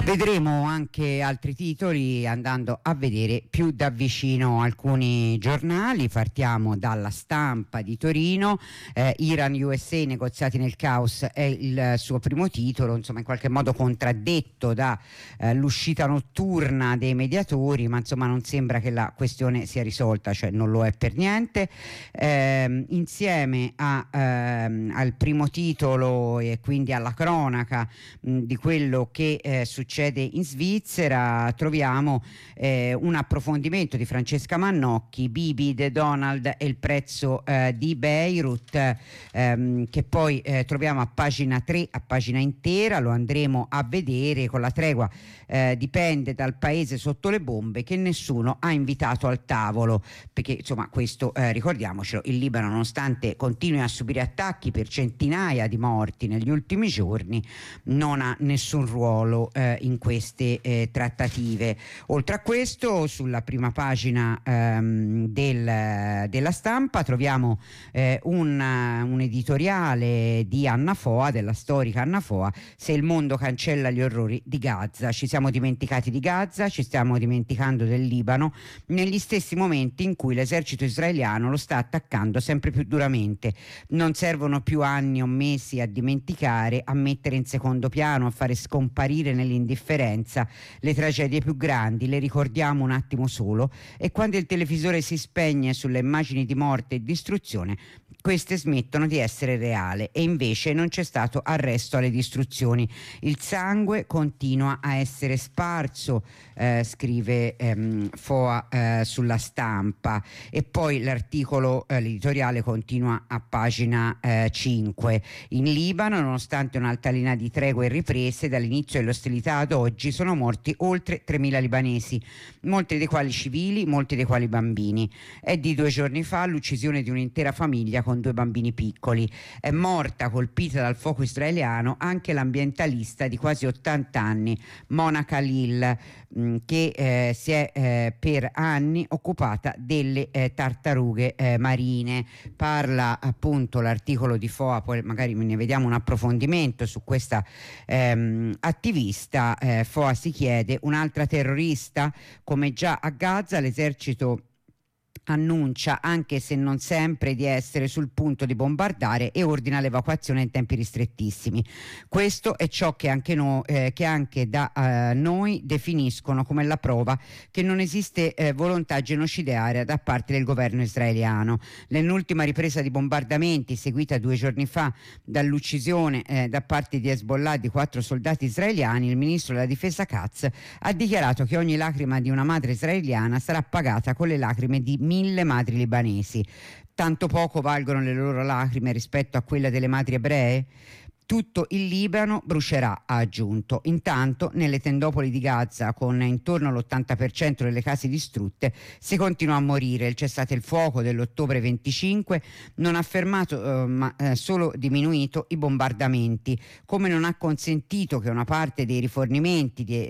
Vedremo anche altri titoli andando a vedere più da vicino alcuni giornali. Partiamo dalla Stampa di Torino. Iran-USA, negoziati nel caos è il suo primo titolo, insomma in qualche modo contraddetto da l'uscita notturna dei mediatori, ma insomma non sembra che la questione sia risolta, cioè non lo è per niente. Insieme al primo titolo e quindi alla cronaca di quello che succede in Svizzera, troviamo un approfondimento di Francesca Mannocchi, Bibi, De Donald e il prezzo di Beirut, che poi troviamo a pagina 3, a pagina intera. Lo andremo a vedere. Con la tregua dipende dal paese sotto le bombe che nessuno ha invitato al tavolo, perché insomma questo ricordiamocelo, il Libano, nonostante continui a subire attacchi per centinaia di morti negli ultimi giorni, non ha nessun ruolo in queste trattative. Oltre a questo, sulla prima pagina della Stampa troviamo un editoriale di Anna Foa, della storica Anna Foa: se il mondo cancella gli orrori di Gaza. Ci siamo dimenticati di Gaza, ci stiamo dimenticando del Libano, negli stessi momenti in cui l'esercito israeliano lo sta attaccando sempre più duramente. Non servono più anni o mesi a dimenticare, a mettere in secondo piano, a fare scomparire nell'indifferenza le tragedie più grandi. Le ricordiamo un attimo solo, e quando il televisore si spegne sulle immagini di morte e distruzione, queste smettono di essere reale, e invece non c'è stato arresto alle distruzioni. Il sangue continua a essere sparso, scrive Foa sulla Stampa. E poi l'articolo, l'editoriale continua a pagina 5. In Libano, nonostante un'altalena di tregue e riprese, dall'inizio dell'ostilità ad oggi sono morti oltre 3.000 libanesi, molti dei quali civili, molti dei quali bambini. È di 2 giorni fa l'uccisione di un'intera famiglia con 2 bambini piccoli. È morta, colpita dal fuoco israeliano, anche l'ambientalista di quasi 80 anni, Mona Khalil, che si è per anni occupata delle tartarughe marine. Parla appunto l'articolo di Foa, poi magari ne vediamo un approfondimento su questa attivista. Foa si chiede: un'altra terrorista? Come già a Gaza, l'esercito annuncia, anche se non sempre, di essere sul punto di bombardare, e ordina l'evacuazione in tempi ristrettissimi. Questo è ciò che anche da noi definiscono come la prova che non esiste volontà genocidaria da parte del governo israeliano. Nell'ultima ripresa di bombardamenti, seguita 2 giorni fa dall'uccisione da parte di Hezbollah di 4 soldati israeliani, il ministro della difesa Katz ha dichiarato che ogni lacrima di una madre israeliana sarà pagata con le lacrime di 1.000 madri libanesi. Tanto poco valgono le loro lacrime rispetto a quelle delle madri ebree? Tutto il Libano brucerà, ha aggiunto. Intanto nelle tendopoli di Gaza, con intorno all'80% delle case distrutte, si continua a morire. Il cessate il fuoco dell'ottobre 25 non ha fermato ma solo diminuito i bombardamenti, come non ha consentito che a una parte dei rifornimenti di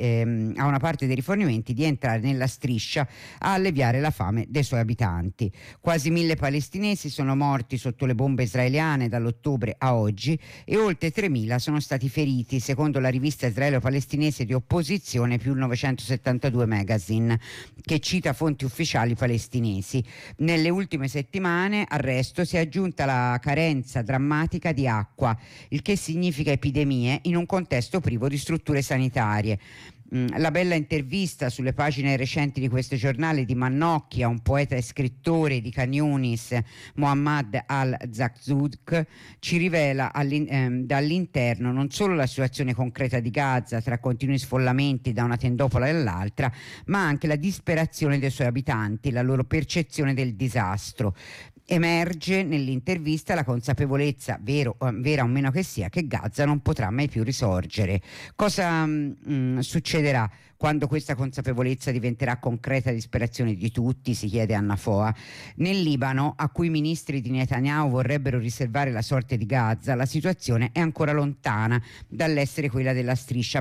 entrare nella striscia a alleviare la fame dei suoi abitanti. Quasi 1.000 palestinesi sono morti sotto le bombe israeliane dall'ottobre a oggi, e oltre 3.000 sono stati feriti, secondo la rivista israelo-palestinese di opposizione più 972 Magazine, che cita fonti ufficiali palestinesi. Nelle ultime settimane al resto si è aggiunta la carenza drammatica di acqua, il che significa epidemie in un contesto privo di strutture sanitarie. La bella intervista sulle pagine recenti di questo giornale di Mannocchi a un poeta e scrittore di Khan Yunis, Mohammad al-Zakzouk, ci rivela dall'interno non solo la situazione concreta di Gaza, tra continui sfollamenti da una tendopola all'altra, ma anche la disperazione dei suoi abitanti, la loro percezione del disastro. Emerge nell'intervista la consapevolezza, vera o meno che sia, che Gaza non potrà mai più risorgere. Cosa succederà quando questa consapevolezza diventerà concreta disperazione di tutti, si chiede Anna Foa. Nel Libano, a cui i ministri di Netanyahu vorrebbero riservare la sorte di Gaza, la situazione è ancora lontana dall'essere quella della striscia, ma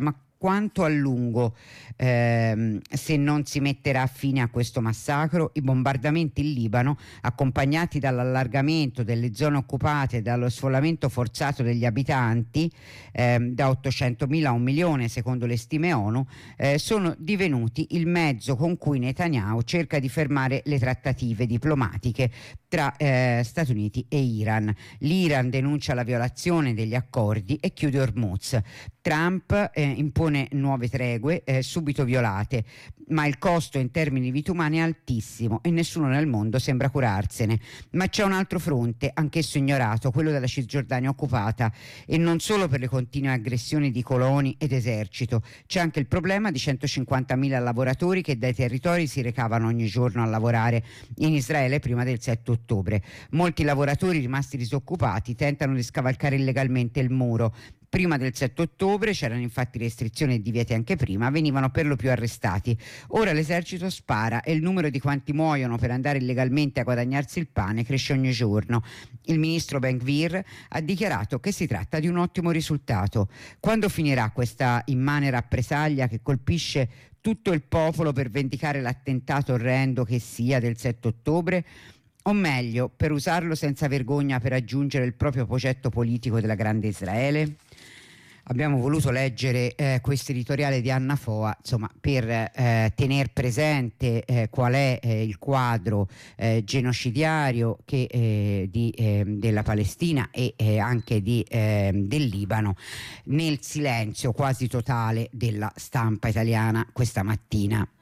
quanto a lungo se non si metterà fine a questo massacro. I bombardamenti in Libano, accompagnati dall'allargamento delle zone occupate e dallo sfollamento forzato degli abitanti da 800.000 a 1 milione secondo le stime ONU, sono divenuti il mezzo con cui Netanyahu cerca di fermare le trattative diplomatiche tra Stati Uniti e Iran. L'Iran denuncia la violazione degli accordi e chiude Hormuz. Trump impone nuove tregue subito violate, ma il costo in termini di vite umane è altissimo e nessuno nel mondo sembra curarsene. Ma c'è un altro fronte, anch'esso ignorato, quello della Cisgiordania occupata, e non solo per le continue aggressioni di coloni ed esercito. C'è anche il problema di 150.000 lavoratori che dai territori si recavano ogni giorno a lavorare in Israele prima del 7 ottobre. Molti lavoratori rimasti disoccupati tentano di scavalcare illegalmente il muro. Prima del 7 ottobre c'erano infatti restrizioni e divieti anche prima, venivano per lo più arrestati. Ora l'esercito spara e il numero di quanti muoiono per andare illegalmente a guadagnarsi il pane cresce ogni giorno. Il ministro Ben Gvir ha dichiarato che si tratta di un ottimo risultato. Quando finirà questa immane rappresaglia che colpisce tutto il popolo per vendicare l'attentato orrendo che sia del 7 ottobre? O meglio, per usarlo senza vergogna per raggiungere il proprio progetto politico della grande Israele? Abbiamo voluto leggere questo editoriale di Anna Foa, insomma, per tener presente qual è il quadro genocidario della Palestina e anche del Libano, nel silenzio quasi totale della stampa italiana questa mattina.